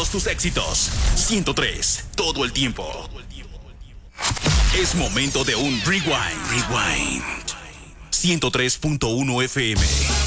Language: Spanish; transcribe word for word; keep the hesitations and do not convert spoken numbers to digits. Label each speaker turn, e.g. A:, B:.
A: todos tus éxitos. ciento tres, todo el tiempo. Es momento de un rewind. Rewind. ciento tres punto uno F M.